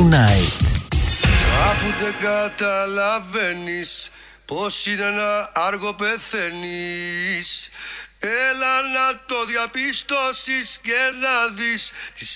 Tonight. Αφού δεν καταλαβαίνεις πως είναι ένα άργο πεθαίνεις, έλα να το διαπιστώσεις και να δεις τις